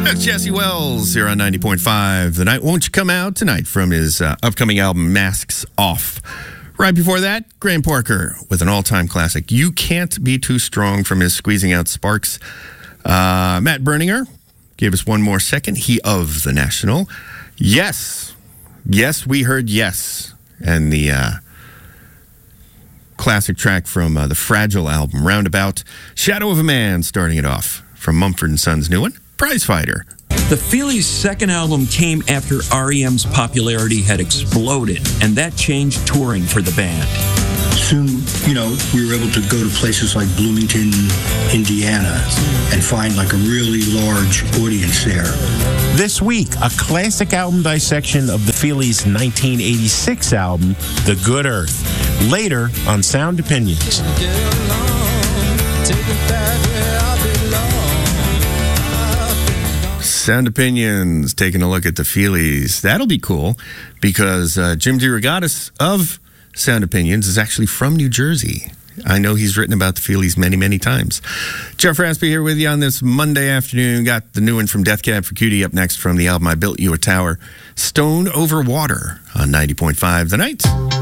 That's Jesse Wells here on 90.5 The Night. Won't You Come Out tonight from his upcoming album, Masks Off. Right before that, Graham Parker with an all-time classic, You Can't Be Too Strong from his Squeezing Out Sparks. Matt Berninger gave us One More Second, he of The National. Yes, we heard Yes. And the classic track from the Fragile album, Roundabout. Shadow of a Man starting it off from Mumford & Sons' new one, Prize Fighter. The Feelies' second album came after REM's popularity had exploded, and that changed touring for the band. Soon, we were able to go to places like Bloomington, Indiana, and find like a really large audience there. This week, a classic album dissection of the Feelies' 1986 album, The Good Earth. Later on Sound Opinions. Sound Opinions, taking a look at the Feelies. That'll be cool because Jim DeRogatis of Sound Opinions is actually from New Jersey. I know he's written about the Feelies many, many times. Jeff Raspy here with you on this Monday afternoon. Got the new one from Death Cab for Cutie up next from the album I Built You a Tower. Stone Over Water on 90.5 The Night.